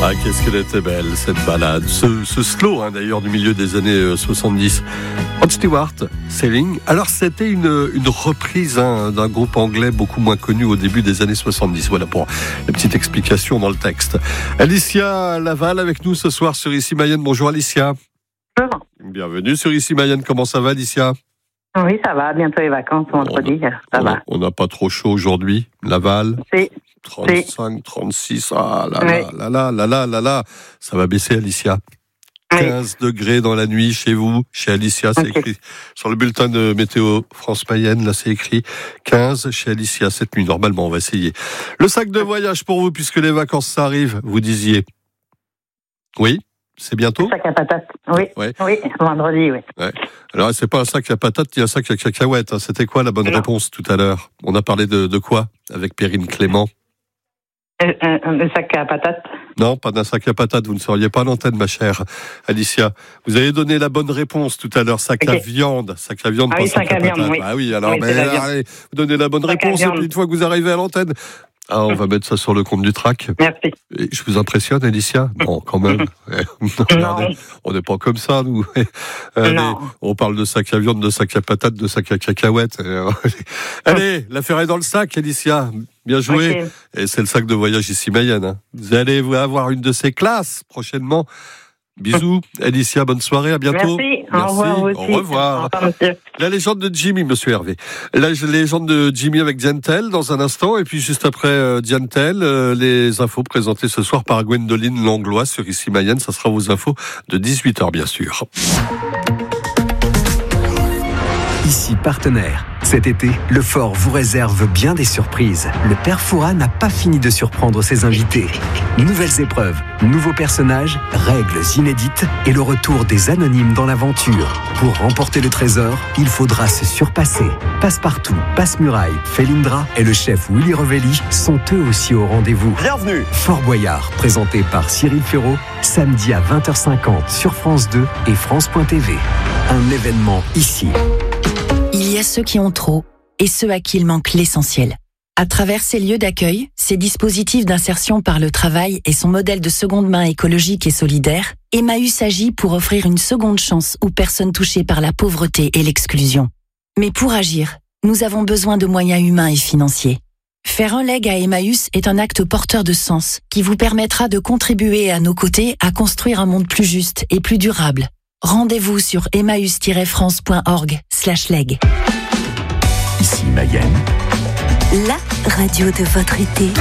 Ah, qu'est-ce qu'elle était belle, cette balade. Ce slow, d'ailleurs, du milieu des années 70. Rod Stewart, Sailing. Alors, c'était une reprise d'un groupe anglais beaucoup moins connu au début des années 70. Voilà pour la petite explication dans le texte. Alicia Laval avec nous ce soir sur Ici Mayenne. Bonjour Alicia. Bonjour. Bienvenue sur Ici Mayenne. Comment ça va Alicia ? Oui, ça va. Bientôt les vacances, vendredi. Ça va. On n'a pas trop chaud aujourd'hui. Laval. Si. 35, 36, là, ça va baisser Alicia. 15 degrés dans la nuit chez vous, chez Alicia, c'est écrit sur le bulletin de météo France Mayenne, là c'est écrit 15 chez Alicia cette nuit, normalement on va essayer. Le sac de voyage pour vous, puisque les vacances ça arrive, vous disiez. Oui, c'est bientôt ? Le sac à patates, oui, ouais. Oui, vendredi, oui. Ouais. Alors c'est pas un sac à patates, il y a un sac à cacahuètes, C'était quoi la bonne réponse tout à l'heure ? On a parlé de quoi avec Perrine Clément ? Le sac à patates. Non, pas d'un sac à patates, vous ne seriez pas à l'antenne, ma chère Alicia. Vous avez donné la bonne réponse tout à l'heure, sac à viande. Sac à viande, ah pas oui, sac à viande, patates. Oui. Ah oui, alors, oui, allez, vous donnez la bonne réponse, et puis une fois que vous arrivez à l'antenne, on va mettre ça sur le compte du track. Merci. Et je vous impressionne, Alicia ? Non, quand même. Regardez, on n'est pas comme ça, nous. On parle de sac à viande, de sac à patates, de sac à cacahuètes. Allez, l'affaire est dans le sac, Alicia. Bien joué. Okay. Et c'est le sac de voyage Ici Mayenne. Vous allez avoir une de ces classes prochainement. Bisous, Alicia, bonne soirée, à bientôt. Merci. Au revoir. Aussi. Au revoir. La légende de Jimmy, monsieur Hervé. La légende de Jimmy avec Diane-Tell dans un instant, et puis juste après Diane-Tell, les infos présentées ce soir par Gwendoline Langlois sur Ici Mayenne. Ça sera vos infos de 18h, bien sûr. Ici partenaire. Cet été, le Fort vous réserve bien des surprises. Le Père Fouras n'a pas fini de surprendre ses invités. Nouvelles épreuves, nouveaux personnages, règles inédites et le retour des anonymes dans l'aventure. Pour remporter le trésor, il faudra se surpasser. Passepartout, Passe-Muraille, Felindra et le chef Willy Revelli sont eux aussi au rendez-vous. Bienvenue. Fort Boyard, présenté par Cyril Ferraud, samedi à 20h50 sur France 2 et France.tv. Un événement ici. Il y a ceux qui ont trop et ceux à qui il manque l'essentiel. À travers ces lieux d'accueil, ces dispositifs d'insertion par le travail et son modèle de seconde main écologique et solidaire, Emmaüs agit pour offrir une seconde chance aux personnes touchées par la pauvreté et l'exclusion. Mais pour agir, nous avons besoin de moyens humains et financiers. Faire un leg à Emmaüs est un acte porteur de sens qui vous permettra de contribuer à nos côtés à construire un monde plus juste et plus durable. Rendez-vous sur emmaüs-france.org/leg. Ici Mayenne, la radio de votre été.